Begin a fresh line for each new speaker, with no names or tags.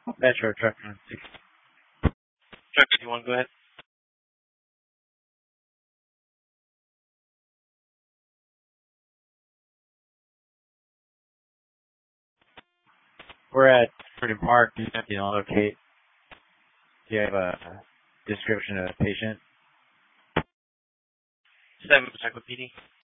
Metro truck.
Chuck, you want to go ahead?
We're at Freedom Park. You know, locate. Do you have a description of the patient?
7 Encyclopedia.